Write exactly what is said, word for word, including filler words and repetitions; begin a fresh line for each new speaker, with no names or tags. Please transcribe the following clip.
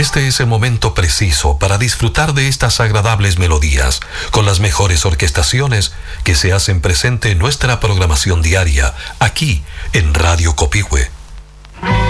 Este es el momento preciso para disfrutar de estas agradables melodías, con las mejores orquestaciones que se hacen presente en nuestra programación diaria, aquí en Radio Copihue.